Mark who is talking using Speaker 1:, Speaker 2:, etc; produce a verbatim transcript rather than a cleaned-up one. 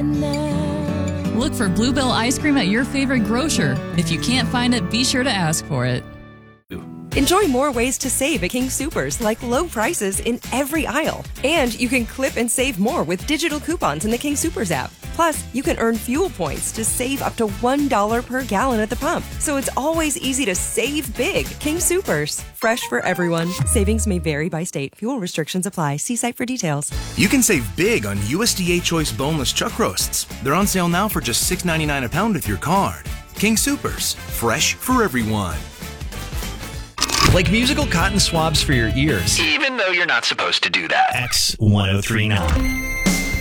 Speaker 1: Look for Bluebell ice cream at your favorite grocer. If you can't find it, be sure to ask for it.
Speaker 2: Enjoy more ways to save at King Soopers, like low prices in every aisle. And you can clip and save more with digital coupons in the King Soopers app. Plus, you can earn fuel points to save up to one dollar per gallon at the pump. So it's always easy to save big. King Soopers. Fresh for everyone. Savings may vary by state. Fuel restrictions apply. See site for details.
Speaker 3: You can save big on U S D A Choice boneless chuck roasts. They're on sale now for just six ninety-nine a pound with your card. King Soopers. Fresh for everyone.
Speaker 4: Like musical cotton swabs for your ears.
Speaker 5: Even though you're not supposed to do that.
Speaker 4: X ten thirty-nine.